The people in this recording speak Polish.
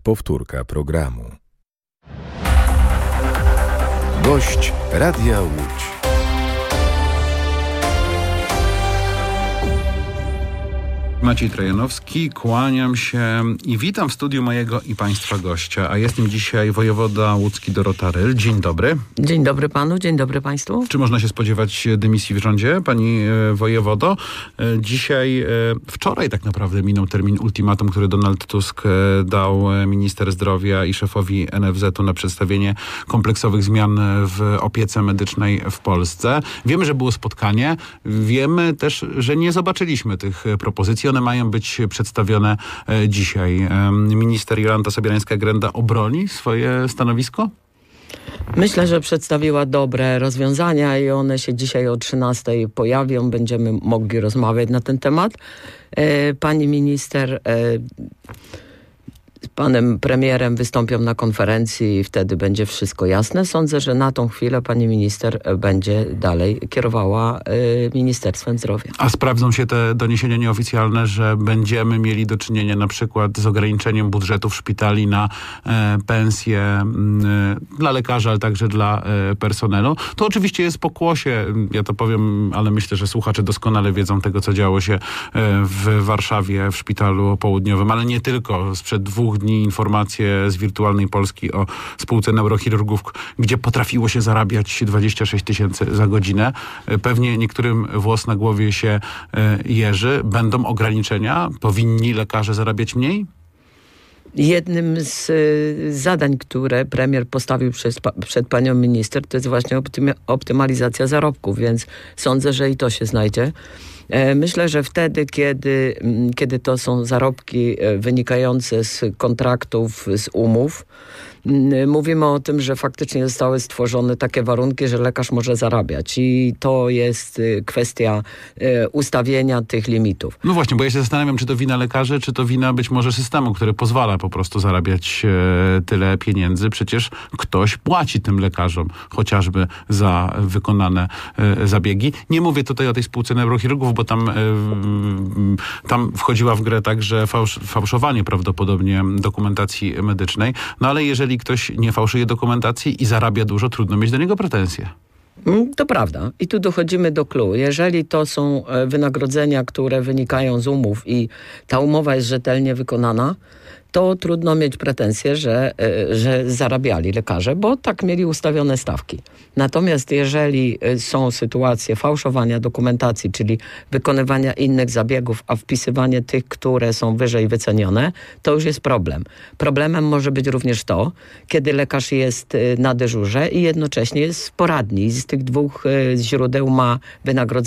Powtórka programu. Gość Radia Łódź. Maciej Trojanowski, kłaniam się i witam w studiu mojego i państwa gościa. A jest nim dzisiaj wojewoda łódzki Dorota Ryl. Dzień dobry. Dzień dobry panu, dzień dobry państwu. Czy można się spodziewać dymisji w rządzie, pani wojewodo? Wczoraj tak naprawdę minął termin ultimatum, który Donald Tusk dał minister zdrowia i szefowi NFZ-u na przedstawienie kompleksowych zmian w opiece medycznej w Polsce. Wiemy, że było spotkanie. Wiemy też, że nie zobaczyliśmy tych propozycji. One mają być przedstawione dzisiaj. Minister Jolanta Sobierańska-Grenda obroni swoje stanowisko? Myślę, że przedstawiła dobre rozwiązania i one się dzisiaj o 13:00 pojawią. Będziemy mogli rozmawiać na ten temat. Pani minister z panem premierem wystąpią na konferencji i wtedy będzie wszystko jasne. Sądzę, że na tą chwilę pani minister będzie dalej kierowała Ministerstwem Zdrowia. A sprawdzą się te doniesienia nieoficjalne, że będziemy mieli do czynienia na przykład z ograniczeniem budżetów szpitali na pensje dla lekarzy, ale także dla personelu. To oczywiście jest pokłosie, ja to powiem, ale myślę, że słuchacze doskonale wiedzą tego, co działo się w Warszawie, w szpitalu południowym, ale nie tylko. Sprzed 2 dni informacje z Wirtualnej Polski o spółce neurochirurgów, gdzie potrafiło się zarabiać 26 000 za godzinę. Pewnie niektórym włos na głowie się jeży. Będą ograniczenia? Powinni lekarze zarabiać mniej? Jednym z zadań, które premier postawił przed panią minister, to jest właśnie optymalizacja zarobków, więc sądzę, że i to się znajdzie. Myślę, że wtedy, kiedy to są zarobki wynikające z kontraktów, z umów, mówimy o tym, że faktycznie zostały stworzone takie warunki, że lekarz może zarabiać i to jest kwestia ustawienia tych limitów. No właśnie, bo ja się zastanawiam, czy to wina lekarzy, czy to wina być może systemu, który pozwala po prostu zarabiać tyle pieniędzy. Przecież ktoś płaci tym lekarzom, chociażby za wykonane zabiegi. Nie mówię tutaj o tej spółce neurochirurgów, bo tam wchodziła w grę także fałszowanie prawdopodobnie dokumentacji medycznej. No ale jeżeli ktoś nie fałszuje dokumentacji i zarabia dużo, trudno mieć do niego pretensje. To prawda. I tu dochodzimy do clou. Jeżeli to są wynagrodzenia, które wynikają z umów i ta umowa jest rzetelnie wykonana, to trudno mieć pretensje, że zarabiali lekarze, bo tak mieli ustawione stawki. Natomiast jeżeli są sytuacje fałszowania dokumentacji, czyli wykonywania innych zabiegów, a wpisywanie tych, które są wyżej wycenione, to już jest problem. Problemem może być również to, kiedy lekarz jest na dyżurze i jednocześnie jest w poradni. Z tych 2 źródeł ma wynagrodzenie